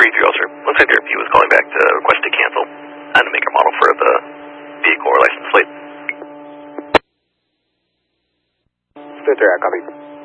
330, sir. Looks like the RP was calling back to request to cancel and to make a model for the vehicle or license plate. 330, copy.